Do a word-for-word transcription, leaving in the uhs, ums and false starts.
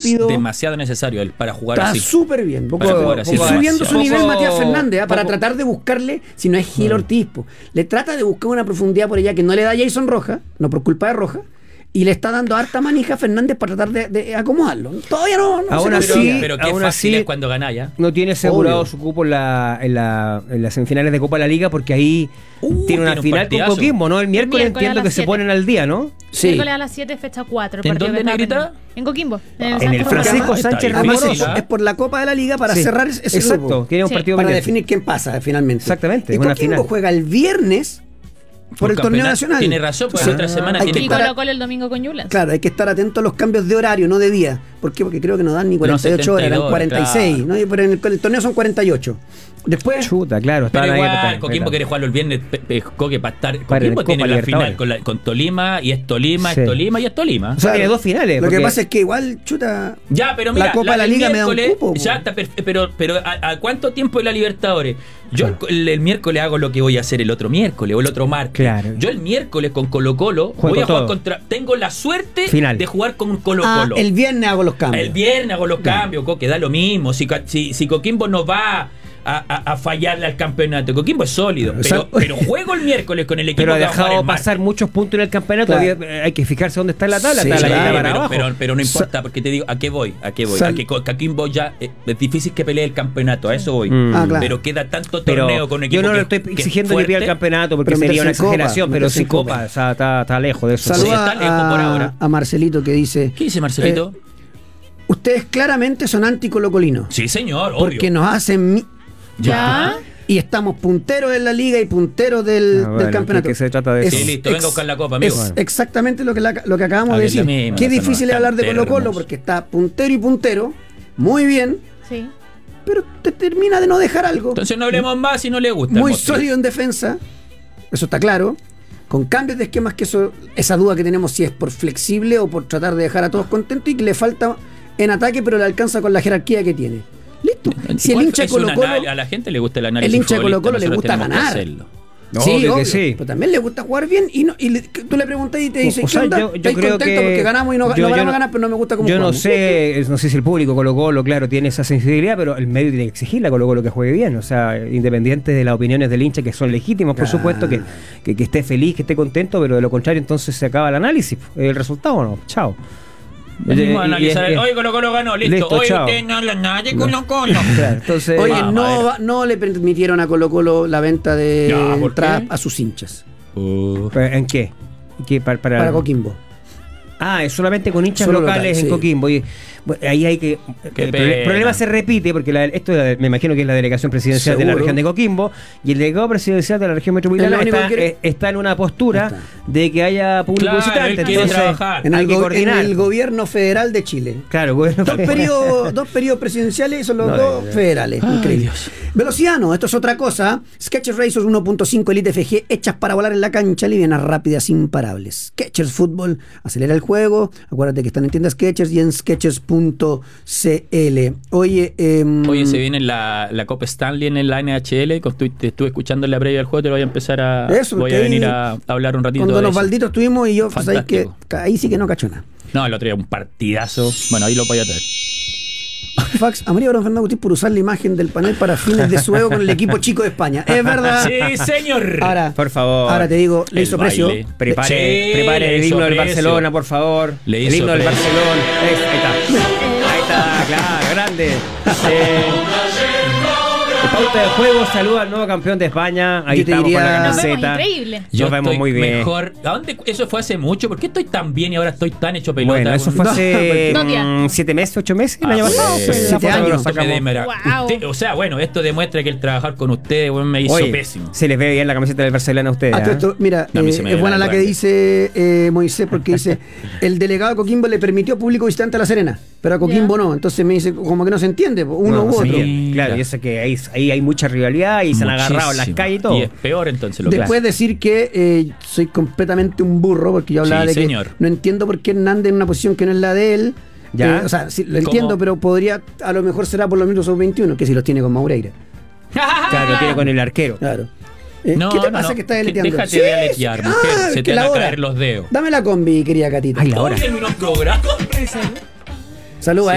rápido. Es demasiado necesario él para jugar Está así. súper bien. Poco, Para jugar así, poco, subiendo demasiado. su nivel Poco- Matías Fernández, ¿eh? para poco- tratar de buscarle, si no es Gil Ortiz, po. Le trata de buscar una profundidad por allá que no le da Jason Rojas, no por culpa de Rojas, y le está dando harta manija a Fernández para tratar de, de acomodarlo. Todavía no, no Aún se así- consigue. Pero qué aún fácil así- es cuando ganá ya. No tiene asegurado Obvio. su cupo en, la, en, la, en las semifinales de Copa de la Liga porque ahí Uh, tiene una tiene un final con partidazo. Coquimbo, ¿no? El miércoles miércoles entiendo a que las se siete. ponen al día, ¿no? Sí. Miércoles a las siete, fecha cuatro. ¿En partido dónde, que estaba Negrita? pendiente. En Coquimbo. En el Santos Francisco Morales. Está Sánchez difícil, Ramírez. Amoroso, ¿ah? es por la Copa de la Liga para Sí. cerrar ese Exacto, grupo. tiene un Sí. partido Para pendiente. definir quién pasa finalmente. Exactamente, Y una Coquimbo final. juega el viernes por el torneo campeonato. nacional. Tiene razón, porque O sea, la otra semana hay tiene que Y estar- Colo Colo el domingo con Ñublense. Claro, hay que estar atento a los cambios de horario, no de día. ¿Por qué? Porque creo que no dan ni cuarenta y ocho horas, eran setenta y dos, cuarenta y seis. claro. ¿no? Pero en el, el torneo son cuarenta y ocho. Después, Chuta, claro. Pero estaban ahí igual, apretados, Coquimbo apretados. quiere jugarlo el viernes, pe- pe- Coque para estar. Para el Coquimbo Copa tiene la Libertadores. final con, la- con Tolima, y es Tolima, Sí. es Tolima y es Tolima. O sea, tiene dos finales. lo que porque- pasa es que igual, chuta. Ya, pero La mira, Copa de la del Liga me da un miércoles, cupo, po. ya está perfe- pero, pero ¿a, a cuánto tiempo es la Libertadores? Yo el, el- el miércoles hago lo que voy a hacer el otro miércoles o el otro martes. Claro. Yo el miércoles con Colo Colo Juego voy a jugar todo. contra. Tengo la suerte Final. de jugar con Colo Ah, Colo. el viernes hago los cambios. El viernes hago los cambios, Coque, da lo mismo. Si, ca- si, si Coquimbo no va a, a- a fallarle al campeonato, Coquimbo es sólido. O sea, Pero, pero juego el miércoles con el equipo Pero ha que va a jugar dejado el martes. pasar muchos puntos en el campeoto. Claro. Todavía, eh, hay que fijarse dónde está en la tabla. Sí, está la claro, mitad Sí, para pero, abajo. pero, pero no importa, porque te digo, ¿a qué voy? ¿A qué voy? Sal- A que Co- Coquimbo ya eh, es difícil que pelee el campeonato, a eso voy. Mm. Ah, claro. Pero queda tanto Pero torneo con equipo yo no le que- estoy que es exigiendo que pierda el fuerte. campeonato porque Pero sería una meterse en Copa, exageración, pero meterse sin en Copa. Copa, o sea, está, está lejos de eso. Sí, Saluda está lejos por a, ahora. a Marcelito que dice: ¿Qué dice Marcelito? eh, ustedes claramente son anticolocolinos. sí, señor, obvio. Porque nos hacen. mi- Ya. Y estamos punteros en la liga y punteros del, Ah, bueno, del campeonato. que- que se trata de Es eso. Sí, listo, venga a buscar la copa, amigo. Es Bueno. exactamente lo que, la- lo que acabamos A de ver, decir. lo mismo, Qué eso no difícil es es hablar de tan Colo Colo hermoso. porque está puntero y puntero, muy bien, Sí. pero te termina de no dejar algo. Entonces no hablemos más si no le gusta. Muy Mostri. sólido en defensa, eso está claro. Con cambios de esquemas, que eso, esa duda que tenemos si es por flexible o por tratar de dejar a todos contentos, y que le falta en ataque, pero le alcanza con la jerarquía que tiene. Listo. Si el Igual hincha de es un Colo Colo, anal- a la gente le gusta el análisis. el hincha de Colo Colo futbolista, le gusta nosotros tenemos ganar. que hacerlo. No, sí, obvio que obvio, sí. pero también le gusta jugar bien y, no, y le- tú le preguntas y te dice, O sea, ¿qué onda? yo- yo Estoy creo contento que- porque ganamos y no, yo- no yo ganamos no- ganar, pero no me gusta cómo Yo no jugamos. sé, no sé si el público Colo Colo, claro, tiene esa sensibilidad, pero el medio tiene que exigirle a Colo Colo que juegue bien, o sea, independiente de las opiniones del hincha, que son legítimas, por Claro. supuesto, que, que, que esté feliz, que esté contento, pero de lo contrario entonces se acaba el análisis, el resultado no, chao. El mismo Y- y- analizar, y- hoy Colo Colo ganó, listo. Listo, Hoy chao. usted no habla nada de Colo Colo. Claro, entonces, Oye, Vamos a no, ver. va- no le permitieron a Colo Colo la venta de Ya, ¿por entradas qué? a sus hinchas, Uh, ¿en qué? ¿Qué para, para- para Coquimbo. Ah, es solamente con hinchas Solo locales local, en sí. Coquimbo. Y, bueno, ahí hay que. Qué el proble- pena. problema se repite porque la- esto es la- me imagino que es la delegación presidencial de la Seguro. región de Coquimbo y el delegado presidencial de la región metropolitana Es lo único está, que quiere- eh, está en una postura Está. de que haya público Claro, visitante. él quiere Entonces, trabajar. En hay el, que go- en coordinar. el gobierno federal de Chile. Claro, gobierno Dos periodos, dos periodos presidenciales y son los No, dos ya. federales. Ay, Increíble. Dios. Velocidad no, esto es otra cosa. Skechers Racers uno punto cinco Elite F G, hechas para volar en la cancha, livianas, rápidas, imparables. Skechers Fútbol, acelera el juego. Acuérdate que están en tiendas Skechers y en skechers punto c l. Oye, eh, Oye, se viene la, la Copa Stanley en la N H L. con- Te estuve escuchando en la previa del juego. Te lo voy a empezar a. Eso, voy porque a venir ahí- a, a hablar un ratito cuando de los eso. balditos estuvimos y yo, pues ahí, que, Fantástico. ahí sí que no cacho nada. No, el otro día un partidazo. Bueno, ahí lo voy a traer. Fax a María Abraham Fernando Agustín por usar la imagen del panel para fines de su ego con el equipo chico de España. Es verdad. Sí, señor. Ahora, Por favor. ahora te digo, le El hizo precio. baile. Prepare, Sí, prepare le el hizo himno del precio. Barcelona, por favor. Le el hizo himno del precio. Barcelona. Es- ahí está. Ahí está, claro, grande. Eh, pauta de juego, saluda al nuevo campeón de España. Ahí Yo te estamos diría- con la Nos vemos camiseta. increíble. Yo Nos vemos estoy muy bien. mejor. ¿A dónde? Eso fue hace mucho. ¿Por qué estoy tan bien y ahora estoy tan hecho pelota? Bueno, eso fue No, hace dos días. mm, siete meses, ocho meses, el Ah, año pues, pasado. eh, pues, la siete foto que años. nos sacamos. Mira, Wow. usted- o sea, bueno, esto demuestra que el trabajar con ustedes bueno, me hizo Oye, pésimo. se les ve bien la camiseta del Barcelona a ustedes. A todo ¿ah? esto, mira, No, a mí eh, se me es ve buena la la que grande. dice eh, Moisés, porque dice, el delegado de Coquimbo le permitió público visitante a La Serena, pero a Coquimbo Ya. no. Entonces me dice, como que no se entiende, uno No, u sí, otro. Mira. claro, yo sé que ahí, ahí hay mucha rivalidad y se han agarrado en las Muchísimo. calles y todo. Y es peor entonces lo que Después decir que eh, soy completamente un burro, porque yo hablaba Sí, de que señor. no entiendo por qué Hernández en una posición que no es la de él. Ya. Eh, o sea, sí, lo ¿Cómo? entiendo, pero podría, a lo mejor será por los minutos sub veintiuno, que si los tiene con Maureira. Claro, tiene con el arquero. Claro. Eh, No, ¿Qué te no, pasa no. que estás Que deleteando? déjate Sí, de aletear, sí. mujer. Ah, Se que te la van a hora. caer los dedos. Dame la combi, querida Catita. Ay, la hora. Oye, en unos programas. Saludos a